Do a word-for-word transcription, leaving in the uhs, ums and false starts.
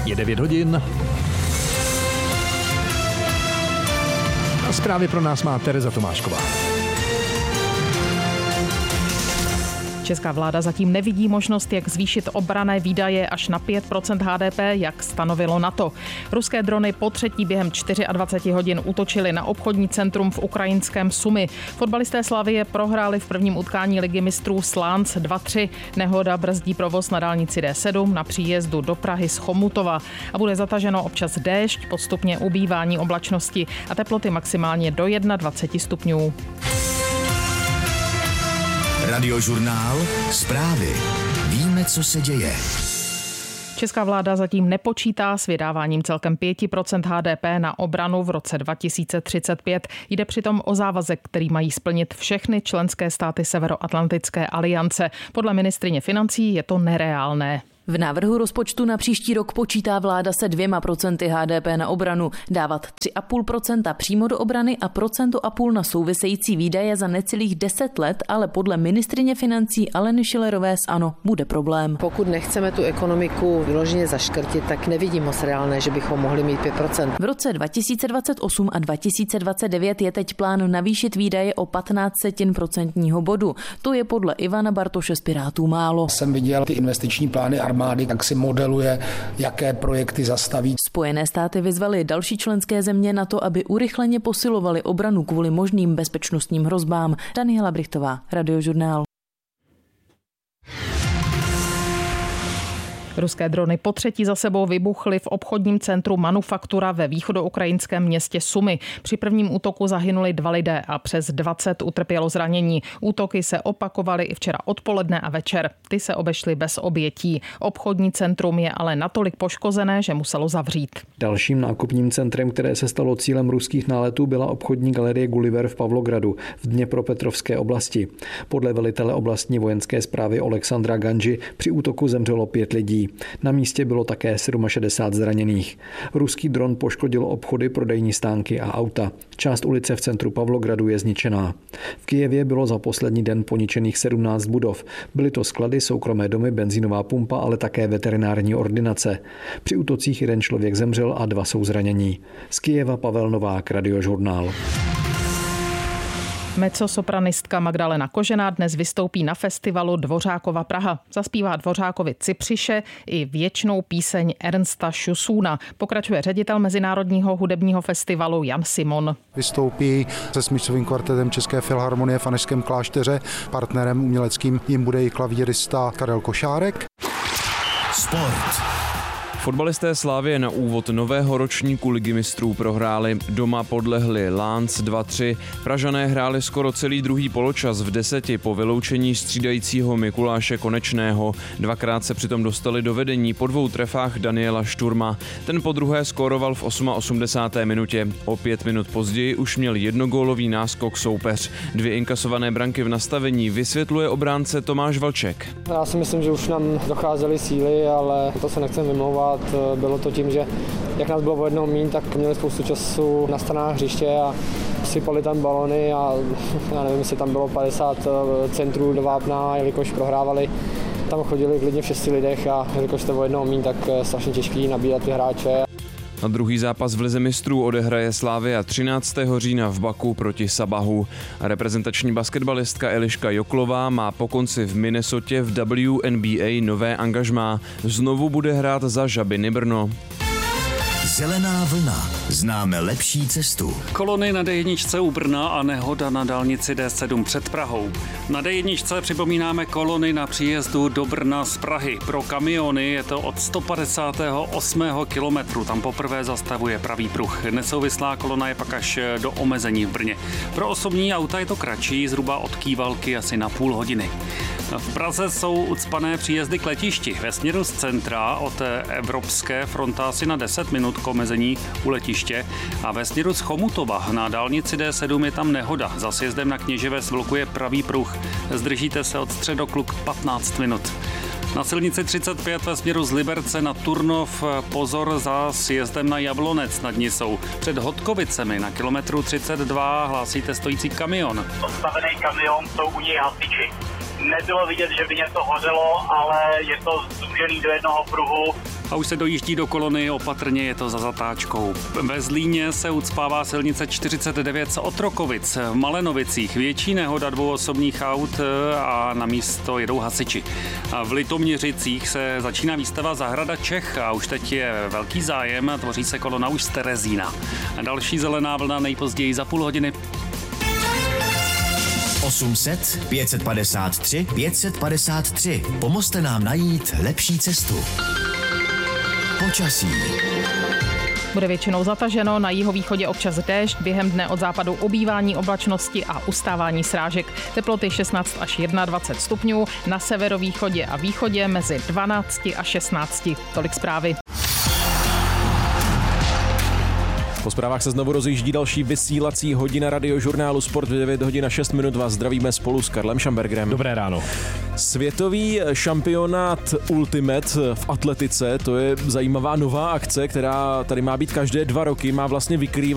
Je devět hodin. A zprávy pro nás má Tereza Tomášková. Česká vláda zatím nevidí možnost, jak zvýšit obranné výdaje až na pět procent H D P, jak stanovilo NATO. Ruské drony po třetí během dvacet čtyři hodin útočily na obchodní centrum v ukrajinském Sumi. Fotbalisté Slavie prohráli v prvním utkání ligy mistrů s Lánc dva tři. Nehoda brzdí provoz na dálnici D sedm na příjezdu do Prahy z Chomutova a bude zataženo občas déšť, postupně ubývání oblačnosti a teploty maximálně do dvacet jedna stupňů. Radiožurnál, zprávy. Víme, co se děje. Česká vláda zatím nepočítá s vydáváním celkem pět procent H D P na obranu v roce dva tisíce třicet pět. Jde přitom o závazek, který mají splnit všechny členské státy Severoatlantické aliance. Podle ministryně financí je to nereálné. V návrhu rozpočtu na příští rok počítá vláda se dvěma procenty H D P na obranu, dávat tři a půl procenta přímo do obrany a procento a půl na související výdaje za necelých deset let, ale podle ministryně financí Aleny Schillerové z ANO bude problém. Pokud nechceme tu ekonomiku vyloženě zaškrtit, tak nevidím moc reálné, že bychom mohli mít pět procent. V roce dva tisíce dvacet osm a dva tisíce dvacet devět je teď plán navýšit výdaje o patnáct setin procentního bodu. To je podle Ivana Bartoše z Pirátů málo. Jsem viděl ty investiční plány armády, jak si modeluje, jaké projekty zastaví. Spojené státy vyzvaly další členské země na to, aby urychleně posilovaly obranu kvůli možným bezpečnostním hrozbám. Daniela Brichtová, Radiožurnál. Ruské drony po třetí za sebou vybuchly v obchodním centru Manufaktura ve východoukrajinském městě Sumy. Při prvním útoku zahynuli dva lidé a přes dvacet utrpělo zranění. Útoky se opakovaly i včera odpoledne a večer. Ty se obešly bez obětí. Obchodní centrum je ale natolik poškozené, že muselo zavřít. Dalším nákupním centrem, které se stalo cílem ruských náletů, byla obchodní galerie Gulliver v Pavlogradu v Dněpropetrovské oblasti. Podle velitele oblastní vojenské správy Alexandra Ganži při útoku zemřelo pět lidí. Na místě bylo také šedesát sedm zraněných. Ruský dron poškodil obchody, prodejní stánky a auta. Část ulice v centru Pavlogradu je zničená. V Kyjevě bylo za poslední den poničených sedmnáct budov. Byly to sklady, soukromé domy, benzínová pumpa, ale také veterinární ordinace. Při útocích jeden člověk zemřel a dva jsou zranění. Z Kyjeva Pavel Novák, Radiožurnál. Mezzosopranistka Magdalena Kožená dnes vystoupí na festivalu Dvořákova Praha. Zaspívá Dvořákovi Cypřiše i věčnou píseň Ernsta Schussuna. Pokračuje ředitel Mezinárodního hudebního festivalu Jan Simon. Vystoupí se smyčcovým kvartetem České filharmonie v Anežském klášteře. Partnerem uměleckým jim bude i klavírista Karel Košárek. Sport. Fotbalisté Slavie na úvod nového ročníku ligy mistrů prohráli. Doma podlehli Lánc dva tři. Pražané hráli skoro celý druhý poločas v deseti po vyloučení střídajícího Mikuláše Konečného. Dvakrát se přitom dostali do vedení po dvou trefách Daniela Šturma. Ten podruhé skóroval v osmadesáté osmé minutě. O pět minut později už měl jednogólový náskok soupeř. Dvě inkasované branky v nastavení vysvětluje obránce Tomáš Vlček. Já si myslím, že už nám docházely síly, ale to se nechcem vymlouvat. Bylo to tím, že jak nás bylo o jednoho míň, tak měli spoustu času na stranách hřiště a sypali tam balony a já nevím, jestli tam bylo padesát centrů do vápna, jelikož prohrávali. Tam chodili klidně v šesti lidech a jelikož to o jednoho míň, tak strašně těžký nabírat ty hráče. A druhý zápas v lize mistrů odehraje Slavia třináctého října v Baku proti Sabahu. A reprezentační basketbalistka Eliška Joklová má po konci v Minnesotě v W N B A nové angažmá. Znovu bude hrát za Žabiny Brno. Zelená vlna. Známe lepší cestu. Kolony na D jedna u Brna a nehoda na dálnici D sedm před Prahou. Na D jedna připomínáme kolony na příjezdu do Brna z Prahy. Pro kamiony je to od sto padesátého osmého kilometru. Tam poprvé zastavuje pravý pruh. Nesouvislá kolona je pak až do omezení v Brně. Pro osobní auta je to kratší, zhruba od Kývalky asi na půl hodiny. V Praze jsou ucpané příjezdy k letišti. Ve směru z centra od Evropské fronta asi na deset minut k omezení u letiště a ve směru z Chomutova na dálnici D sedm je tam nehoda. Za sjezdem na Kněževes vlkuje pravý pruh. Zdržíte se od Středokluk patnáct minut. Na silnici třicet pět ve směru z Liberce na Turnov pozor za sjezdem na Jablonec nad Nisou. Před Hodkovicemi na kilometru třicet dva hlásíte stojící kamion. Postavený kamion, jsou u něj hasiči. Nebylo vidět, že by něco hořelo, ale je to zúžený do jednoho pruhu. A už se dojíždí do Kolony, opatrně je to za zatáčkou. Ve Zlíně se ucpává silnice čtyřicet devět z Otrokovic. V Malenovicích větší nehoda dvou osobních aut a na místo jedou hasiči. A v Litoměřicích se začíná výstava Zahrada Čech a už teď je velký zájem, tvoří se kolona už z Terezína. A další zelená vlna nejpozději za půl hodiny. osm set, pět set padesát tři, pět set padesát tři. Pomozte nám najít lepší cestu. Počasí. Bude většinou zataženo, na jihovýchodě občas déšť, během dne od západu obývání oblačnosti a ustávání srážek. Teploty šestnáct až dvacet jedna stupňů, na severovýchodě a východě mezi dvanáct a šestnáct. Tolik zprávy. Po zprávách se znovu rozjíždí další vysílací hodina radiožurnálu Sport v devět hodin a šest minut. Vás zdravíme spolu s Karlem Šambergerem. Dobré ráno. Světový šampionát Ultimate v atletice, to je zajímavá nová akce, která tady má být každé dva roky, má vlastně vykrývat